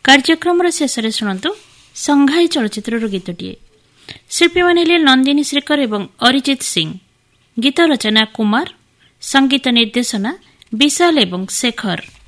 କାର୍ଯ୍ୟକ୍ରମର ଶେଷରେ ଶୁଣନ୍ତୁ ସଂଘାଇ ଚଳଚ୍ଚିତ୍ରର ଗୀତଟିଏ। ଶିଳ୍ପୀମାନେ ହେଲେ ନନ୍ଦିନୀ ଶ୍ରୀକର ଏବଂ ଅରିଜିତ ସିଂ। ଗୀତ ରଚନା କୁମାର, ସଙ୍ଗୀତ ନିର୍ଦ୍ଦେଶନା ବିଶାଲ ଏବଂ ଶେଖର।